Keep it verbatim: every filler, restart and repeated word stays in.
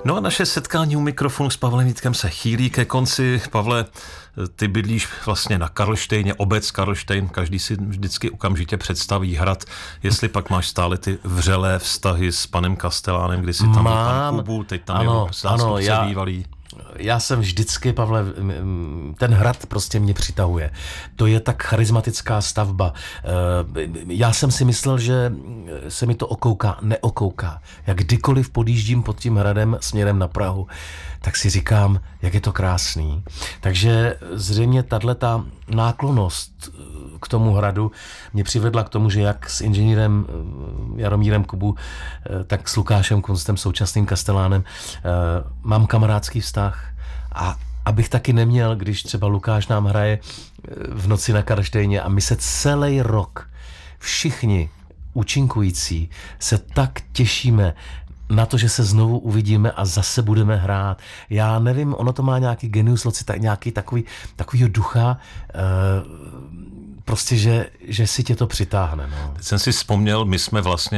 No a naše setkání u mikrofonu s Pavlem Vítkem se chýlí ke konci. Pavle, ty bydlíš vlastně na Karlštejně, obec Karlštejn, každý si vždycky okamžitě představí hrad. Jestli pak máš stále ty vřelé vztahy s panem Kastelánem, kdy si tam Mám, pan Kubu, teď tam ano, je zástupce já, bývalý. Já jsem vždycky, Pavle, ten hrad prostě mě přitahuje. To je tak charismatická stavba. Já jsem si myslel, že se mi to okouká, neokouká. Jak kdykoliv podjíždím pod tím hradem směrem na Prahu, tak si říkám, jak je to krásný. Takže zřejmě tato náklonnost k tomu hradu mě přivedla k tomu, že jak s inženýrem Jaromírem Kubu, tak s Lukášem Kunstem, současným Kastelánem, mám kamarádský vztah. A abych taky neměl, když třeba Lukáš nám hraje v noci na Karlštejně a my se celý rok, všichni účinkující, se tak těšíme na to, že se znovu uvidíme a zase budeme hrát. Já nevím, ono to má nějaký genius loci, tak nějaký takový, takovýho ducha, e, prostě, že, že si tě to přitáhne. No. Teď jsem si vzpomněl, my jsme vlastně